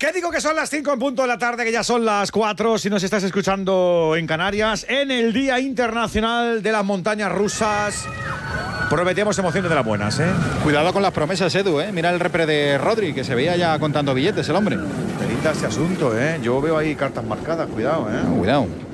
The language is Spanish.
¿Qué digo que son las 5 en punto de la tarde, que ya son las 4 si nos estás escuchando en Canarias, en el Día Internacional de las Montañas Rusas? Prometemos emociones de las buenas, ¿eh? Cuidado con las promesas, Edu, ¿eh? Mira el repre de Rodri, que se veía ya contando billetes el hombre. Te linda ese asunto, ¿eh? Yo veo ahí cartas marcadas, cuidado, ¿eh? Cuidado.